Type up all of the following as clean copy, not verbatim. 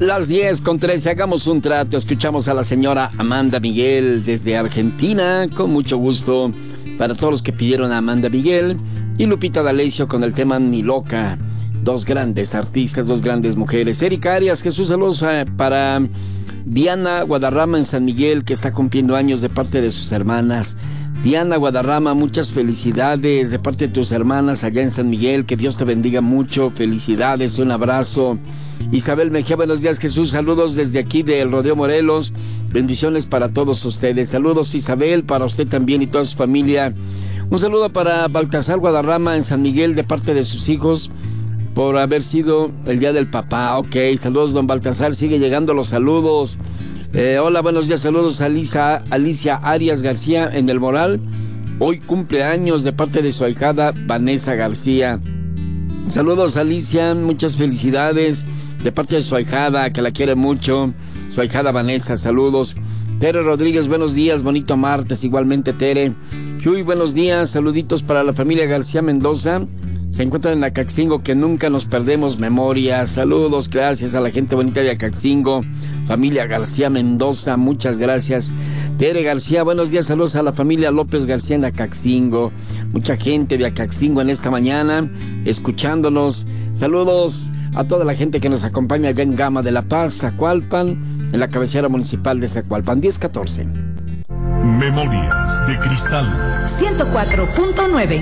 Las 10:13, hagamos un trato. Escuchamos a la señora Amanda Miguel desde Argentina, con mucho gusto para todos los que pidieron a Amanda Miguel. Y Lupita D'Alessio con el tema Mi Loca. Dos grandes artistas, dos grandes mujeres. Erika Arias, Jesús, saludos para Diana Guadarrama en San Miguel, que está cumpliendo años de parte de sus hermanas. Diana Guadarrama, muchas felicidades de parte de tus hermanas allá en San Miguel. Que Dios te bendiga mucho. Felicidades, un abrazo. Isabel Mejía, buenos días, Jesús. Saludos desde aquí del Rodeo Morelos. Bendiciones para todos ustedes. Saludos, Isabel, para usted también y toda su familia. Un saludo para Baltasar Guadarrama en San Miguel de parte de sus hijos, por haber sido el día del papá. Ok, saludos, don Baltasar. Sigue llegando los saludos. Hola, buenos días, saludos a Alicia Arias García en El Moral. Hoy cumple años de parte de su ahijada Vanessa García. Saludos, Alicia, muchas felicidades de parte de su ahijada, que la quiere mucho. Su ahijada Vanessa, saludos. Tere Rodríguez, buenos días, bonito martes, igualmente Tere. Chuy, buenos días, saluditos para la familia García Mendoza. Se encuentran en Acaxingo, que nunca nos perdemos memoria. Saludos, gracias a la gente bonita de Acaxingo. Familia García Mendoza, muchas gracias. Tere García, buenos días, saludos a la familia López García en Acaxingo. Mucha gente de Acaxingo en esta mañana, escuchándonos. Saludos a toda la gente que nos acompaña allá en Gama de la Paz, Zacualpan, en la cabecera municipal de Zacualpan. 10:14. Memorias de Cristal 104.9.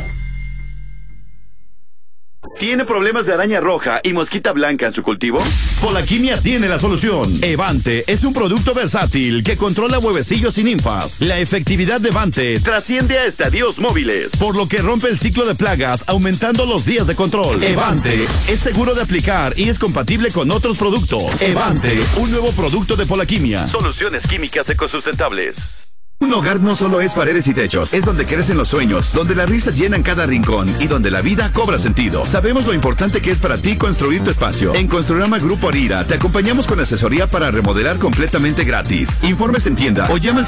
¿Tiene problemas de araña roja y mosquita blanca en su cultivo? Polaquimia tiene la solución. Evante es un producto versátil que controla huevecillos y ninfas. La efectividad de Evante Trasciende a estadios móviles, por lo que rompe el ciclo de plagas, aumentando los días de control. Evante es seguro de aplicar y es compatible con otros productos. Evante, un nuevo producto de Polaquimia. Soluciones químicas ecosustentables. Un hogar no solo es paredes y techos, es donde crecen los sueños, donde las risas llenan cada rincón y donde la vida cobra sentido. Sabemos lo importante que es para ti construir tu espacio. En Construrama Grupo Arira te acompañamos con asesoría para remodelar completamente gratis. Informes en tienda o llama al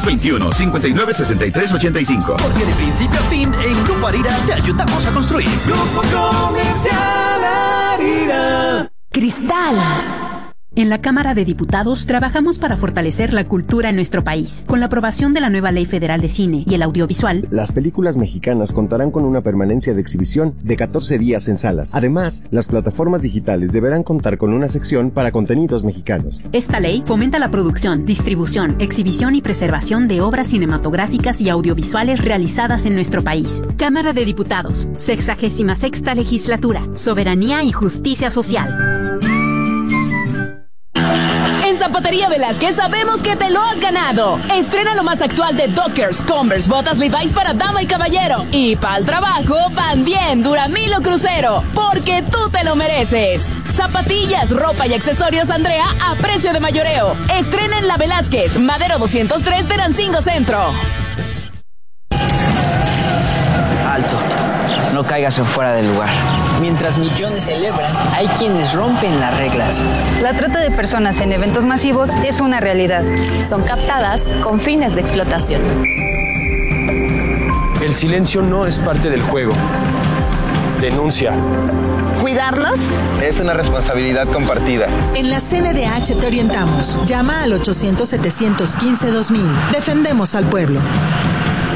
7221-596385. Porque de principio a fin, en Grupo Arira te ayudamos a construir. Grupo Comercial Arira. Cristal. En la Cámara de Diputados trabajamos para fortalecer la cultura en nuestro país. Con la aprobación de la nueva Ley Federal de Cine y el Audiovisual, las películas mexicanas contarán con una permanencia de exhibición de 14 días en salas. Además, las plataformas digitales deberán contar con una sección para contenidos mexicanos. Esta ley fomenta la producción, distribución, exhibición y preservación de obras cinematográficas y audiovisuales realizadas en nuestro país. Cámara de Diputados, 66ª Legislatura, Soberanía y Justicia Social. En Zapatería Velázquez sabemos que te lo has ganado. Estrena lo más actual de Dockers, Converse, botas Levi's para dama y caballero. Y para el trabajo van bien Duramil o Crucero, porque tú te lo mereces. Zapatillas, ropa y accesorios Andrea a precio de mayoreo. Estrena en La Velázquez, Madero 203 Tenancingo Centro. Alto, no caigas en fuera del lugar. Mientras millones celebran, hay quienes rompen las reglas. La trata de personas en eventos masivos es una realidad. Son captadas con fines de explotación. El silencio no es parte del juego. Denuncia. ¿Cuidarlos? Es una responsabilidad compartida. En la CNDH te orientamos. Llama al 800-715-2000. Defendemos al pueblo.